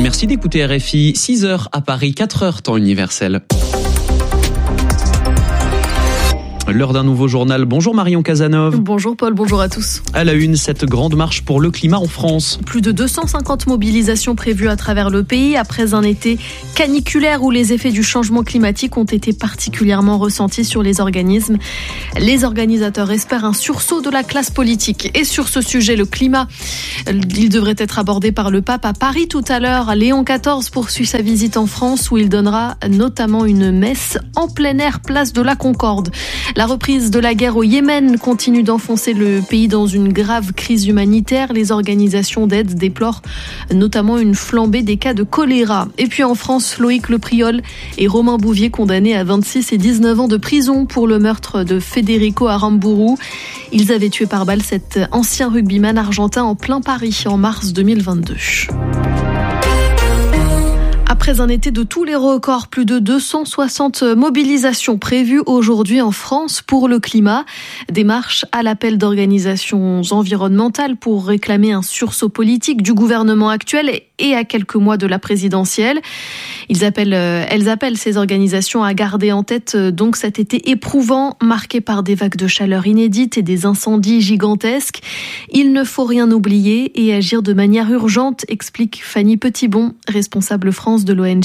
Merci d'écouter RFI, 6h à Paris, 4h temps universel. L'heure d'un nouveau journal. Bonjour Marion Casanov. Bonjour Paul, bonjour à tous. À la une, cette grande marche pour le climat en France. Plus de 250 mobilisations prévues à travers le pays après un été caniculaire où les effets du changement climatique ont été particulièrement ressentis sur les organismes. Les organisateurs espèrent un sursaut de la classe politique. Et sur ce sujet, le climat, il devrait être abordé par le pape à Paris tout à l'heure. Léon XIV poursuit sa visite en France où il donnera notamment une messe en plein air, place de la Concorde. La reprise de la guerre au Yémen continue d'enfoncer le pays dans une grave crise humanitaire. Les organisations d'aide déplorent notamment une flambée des cas de choléra. Et puis en France, Loïc Lepriol et Romain Bouvier condamnés à 26 et 19 ans de prison pour le meurtre de Federico Aramburu. Ils avaient tué par balle cet ancien rugbyman argentin en plein Paris en mars 2022. Après un été de tous les records, plus de 260 mobilisations prévues aujourd'hui en France pour le climat. Des marches à l'appel d'organisations environnementales pour réclamer un sursaut politique du gouvernement actuel et à quelques mois de la présidentielle. Elles appellent ces organisations à garder en tête donc cet été éprouvant, marqué par des vagues de chaleur inédites et des incendies gigantesques. Il ne faut rien oublier et agir de manière urgente, explique Fanny Petitbon, responsable France de l'ONG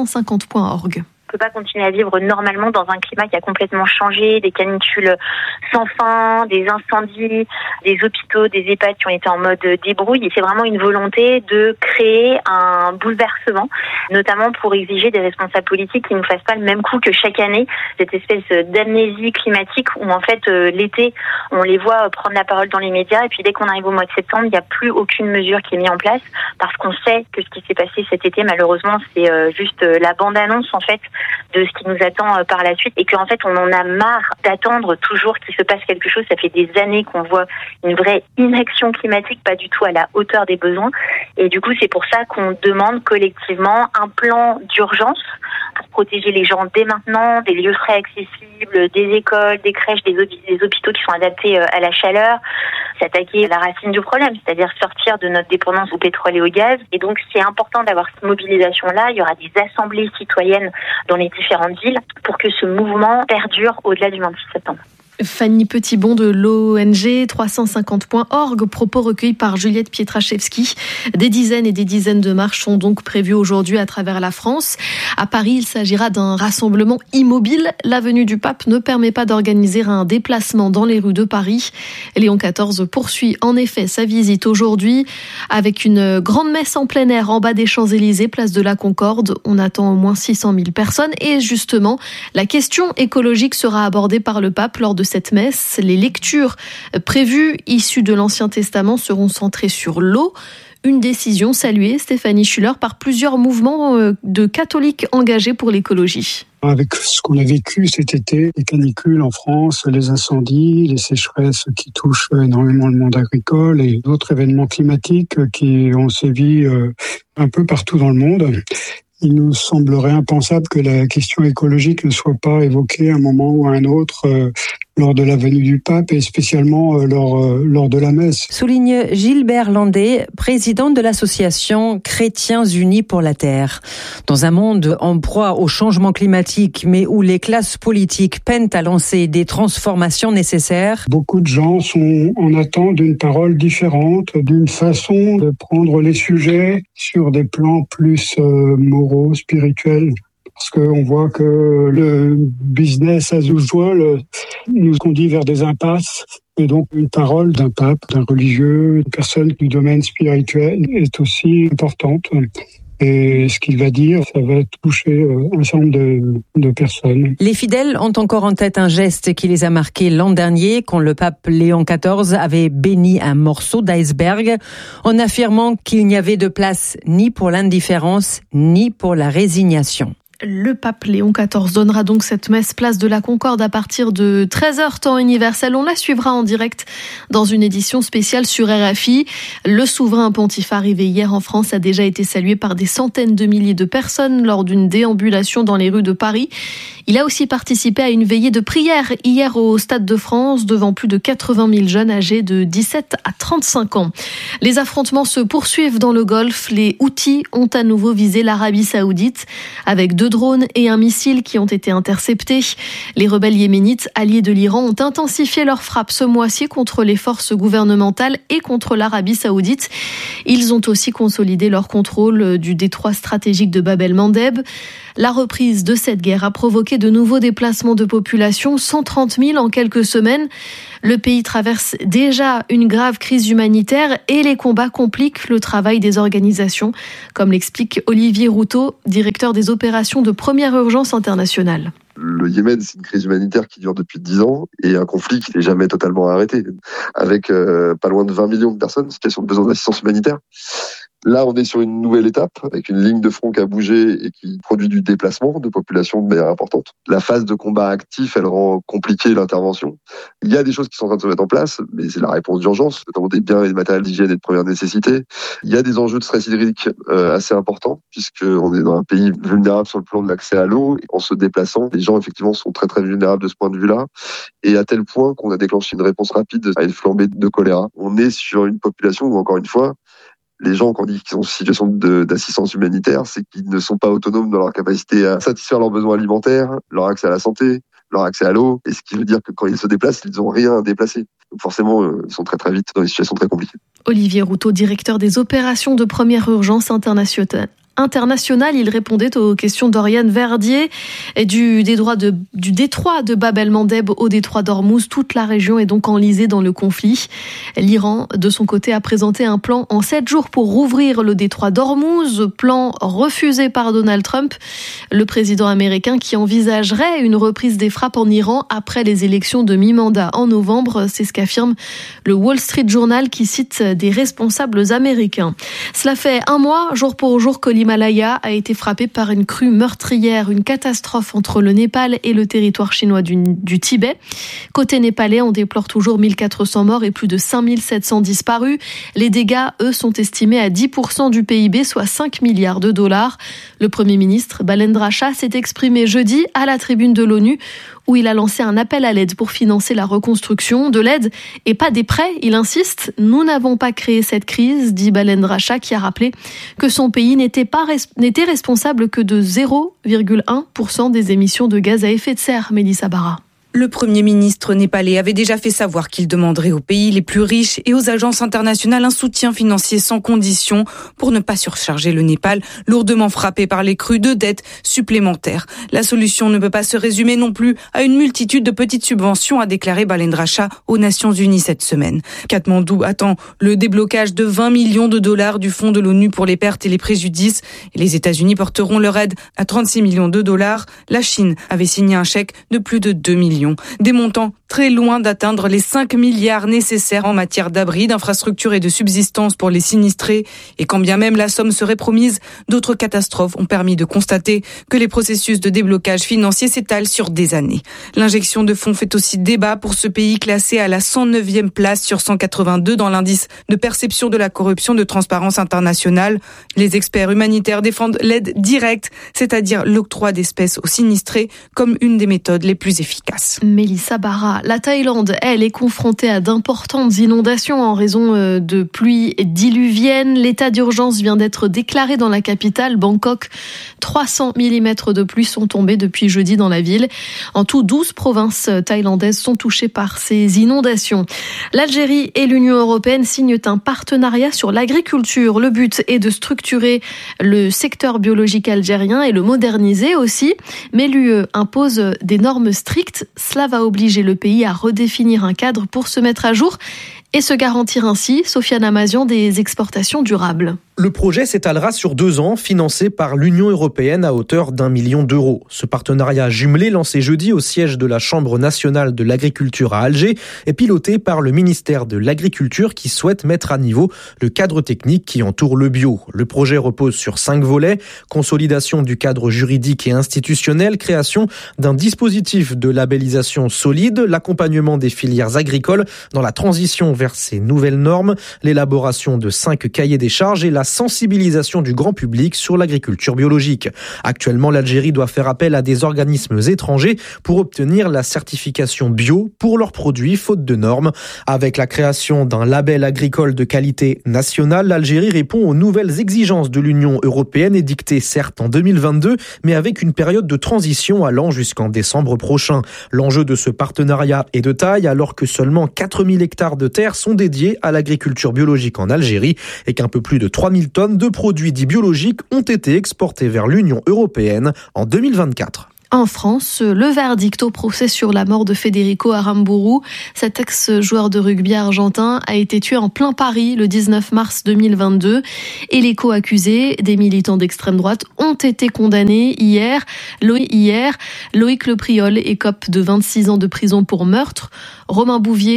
350.org. On ne peut pas continuer à vivre normalement dans un climat qui a complètement changé, des canicules sans fin, des incendies, des hôpitaux, des EHPAD qui ont été en mode débrouille. Et c'est vraiment une volonté de créer un bouleversement, notamment pour exiger des responsables politiques qui ne nous fassent pas le même coup que chaque année, cette espèce d'amnésie climatique où en fait l'été, on les voit prendre la parole dans les médias et puis dès qu'on arrive au mois de septembre, il n'y a plus aucune mesure qui est mise en place parce qu'on sait que ce qui s'est passé cet été, malheureusement, c'est juste la bande-annonce en fait de ce qui nous attend par la suite et qu'en fait on en a marre d'attendre toujours qu'il se passe quelque chose. Ça fait des années qu'on voit une vraie inaction climatique, pas du tout à la hauteur des besoins, et du coup c'est pour ça qu'on demande collectivement un plan d'urgence pour protéger les gens dès maintenant, des lieux frais accessibles, des écoles, des crèches, des hôpitaux qui sont adaptés à la chaleur, s'attaquer à la racine du problème, c'est-à-dire sortir de notre dépendance au pétrole et au gaz. Et donc c'est important d'avoir cette mobilisation-là. Il y aura des assemblées citoyennes dans les différentes villes pour que ce mouvement perdure au-delà du 26 septembre. Fanny Petitbon de l'ONG 350.org, propos recueillis par Juliette Pietraszewski. Des dizaines et des dizaines de marches sont donc prévues aujourd'hui à travers la France. À Paris, il s'agira d'un rassemblement immobile. La venue du pape ne permet pas d'organiser un déplacement dans les rues de Paris. Léon XIV poursuit en effet sa visite aujourd'hui avec une grande messe en plein air en bas des Champs-Élysées, place de la Concorde. On attend au moins 600 000 personnes et justement, la question écologique sera abordée par le pape lors de cette messe. Les lectures prévues issues de l'Ancien Testament seront centrées sur l'eau. Une décision saluée, Stéphanie Schuller, par plusieurs mouvements de catholiques engagés pour l'écologie. Avec ce qu'on a vécu cet été, les canicules en France, les incendies, les sécheresses qui touchent énormément le monde agricole et d'autres événements climatiques qui ont sévi un peu partout dans le monde, il nous semblerait impensable que la question écologique ne soit pas évoquée à un moment ou à un autre lors de la venue du pape et spécialement lors de la messe. Souligne Gilbert Landé, président de l'association Chrétiens Unis pour la Terre. Dans un monde en proie au changement climatique, mais où les classes politiques peinent à lancer des transformations nécessaires, beaucoup de gens sont en attente d'une parole différente, d'une façon de prendre les sujets sur des plans plus moraux, spirituels. Parce qu'on voit que le business as usual nous conduit vers des impasses. Et donc, une parole d'un pape, d'un religieux, d'une personne du domaine spirituel est aussi importante. Et ce qu'il va dire, ça va toucher un certain nombre de personnes. Les fidèles ont encore en tête un geste qui les a marqués l'an dernier, quand le pape Léon XIV avait béni un morceau d'iceberg, en affirmant qu'il n'y avait de place ni pour l'indifférence, ni pour la résignation. Le pape Léon XIV donnera donc cette messe place de la Concorde à partir de 13h temps universel. On la suivra en direct dans une édition spéciale sur RFI. Le souverain pontife arrivé hier en France a déjà été salué par des centaines de milliers de personnes lors d'une déambulation dans les rues de Paris. Il a aussi participé à une veillée de prière hier au Stade de France devant plus de 80 000 jeunes âgés de 17 à 35 ans. Les affrontements se poursuivent dans le Golfe. Les Houthis ont à nouveau visé l'Arabie Saoudite avec 2 drones et un missile qui ont été interceptés. Les rebelles yéménites alliés de l'Iran ont intensifié leurs frappes ce mois-ci contre les forces gouvernementales et contre l'Arabie Saoudite. Ils ont aussi consolidé leur contrôle du détroit stratégique de Bab el-Mandeb. La reprise de cette guerre a provoqué de nouveaux déplacements de population, 130 000 en quelques semaines. Le pays traverse déjà une grave crise humanitaire et les combats compliquent le travail des organisations, comme l'explique Olivier Routot, directeur des opérations de première urgence internationale. Le Yémen, c'est une crise humanitaire qui dure depuis 10 ans et un conflit qui n'est jamais totalement arrêté, avec pas loin de 20 millions de personnes en situation de besoin d'assistance humanitaire. Là, on est sur une nouvelle étape, avec une ligne de front qui a bougé et qui produit du déplacement de population de manière importante. La phase de combat actif, elle rend compliquée l'intervention. Il y a des choses qui sont en train de se mettre en place, mais c'est la réponse d'urgence, notamment des biens et des matériels d'hygiène et de première nécessité. Il y a des enjeux de stress hydrique assez importants, puisqu'on est dans un pays vulnérable sur le plan de l'accès à l'eau. En se déplaçant, les gens, effectivement, sont très très vulnérables de ce point de vue-là, et à tel point qu'on a déclenché une réponse rapide à une flambée de choléra. On est sur une population où, encore une fois, les gens, quand on dit qu'ils sont en situation d'assistance humanitaire, c'est qu'ils ne sont pas autonomes dans leur capacité à satisfaire leurs besoins alimentaires, leur accès à la santé, leur accès à l'eau, et ce qui veut dire que quand ils se déplacent, ils n'ont rien à déplacer. Donc forcément, ils sont très très vite dans des situations très compliquées. Olivier Routot, directeur des opérations de première urgence internationale. Il répondait aux questions d'Oriane Verdier et du détroit de Bab el-Mandeb au détroit d'Ormuz. Toute la région est donc enlisée dans le conflit. L'Iran, de son côté, a présenté un plan en 7 jours pour rouvrir le détroit d'Ormuz, plan refusé par Donald Trump, le président américain qui envisagerait une reprise des frappes en Iran après les élections de mi-mandat en novembre. C'est ce qu'affirme le Wall Street Journal qui cite des responsables américains. Cela fait 1 mois, jour pour jour, que l'Himalaya a été frappé par une crue meurtrière, une catastrophe entre le Népal et le territoire chinois du Tibet. Côté népalais, on déplore toujours 1400 morts et plus de 5700 disparus. Les dégâts, eux, sont estimés à 10% du PIB, soit 5 milliards de dollars. Le Premier ministre Balendra Shah s'est exprimé jeudi à la tribune de l'ONU où il a lancé un appel à l'aide pour financer la reconstruction. De l'aide et pas des prêts, il insiste. Nous n'avons pas créé cette crise, dit Balendra Shah, qui a rappelé que son pays n'était responsable que de 0,1% des émissions de gaz à effet de serre. Mélissa Barra. Le Premier ministre népalais avait déjà fait savoir qu'il demanderait aux pays les plus riches et aux agences internationales un soutien financier sans condition pour ne pas surcharger le Népal, lourdement frappé par les crues de dettes supplémentaires. La solution ne peut pas se résumer non plus à une multitude de petites subventions, a déclaré Balendra Shah aux Nations Unies cette semaine. Katmandou attend le déblocage de 20 millions de dollars du fonds de l'ONU pour les pertes et les préjudices. Et les États-Unis porteront leur aide à 36 millions de dollars. La Chine avait signé un chèque de plus de 2 millions. Des montants très loin d'atteindre les 5 milliards nécessaires en matière d'abri, d'infrastructures et de subsistance pour les sinistrés. Et quand bien même la somme serait promise, d'autres catastrophes ont permis de constater que les processus de déblocage financier s'étalent sur des années. L'injection de fonds fait aussi débat pour ce pays classé à la 109e place sur 182 dans l'indice de perception de la corruption de Transparence internationale. Les experts humanitaires défendent l'aide directe, c'est-à-dire l'octroi d'espèces aux sinistrés, comme une des méthodes les plus efficaces. Mélissa Barra. La Thaïlande, elle, est confrontée à d'importantes inondations en raison de pluies diluviennes. L'état d'urgence vient d'être déclaré dans la capitale, Bangkok. 300 mm de pluie sont tombés depuis jeudi dans la ville. En tout, 12 provinces thaïlandaises sont touchées par ces inondations. L'Algérie et l'Union européenne signent un partenariat sur l'agriculture. Le but est de structurer le secteur biologique algérien et le moderniser aussi. Mais l'UE impose des normes strictes. Cela va obliger le pays à redéfinir un cadre pour se mettre à jour et se garantir ainsi, Sofiane Amazian, des exportations durables. Le projet s'étalera sur 2 ans, financé par l'Union européenne à hauteur d'1 million d'euros. Ce partenariat jumelé, lancé jeudi au siège de la Chambre nationale de l'agriculture à Alger, est piloté par le ministère de l'Agriculture qui souhaite mettre à niveau le cadre technique qui entoure le bio. Le projet repose sur 5 volets: consolidation du cadre juridique et institutionnel, création d'un dispositif de labellisation solide, l'accompagnement des filières agricoles dans la transition vers ces nouvelles normes, l'élaboration de 5 cahiers des charges et la sensibilisation du grand public sur l'agriculture biologique. Actuellement, l'Algérie doit faire appel à des organismes étrangers pour obtenir la certification bio pour leurs produits faute de normes. Avec la création d'un label agricole de qualité nationale, l'Algérie répond aux nouvelles exigences de l'Union européenne édictées certes en 2022, mais avec une période de transition allant jusqu'en décembre prochain. L'enjeu de ce partenariat est de taille alors que seulement 4000 hectares de terre sont dédiés à l'agriculture biologique en Algérie et qu'un peu plus de 3000 tonnes de produits dits biologiques ont été exportés vers l'Union européenne en 2024. En France, le verdict au procès sur la mort de Federico Aramburu, cet ex-joueur de rugby argentin, a été tué en plein Paris le 19 mars 2022 et les co-accusés, des militants d'extrême droite, ont été condamnés hier. Loïc Lepriol écope de 26 ans de prison pour meurtre. Romain Bouvier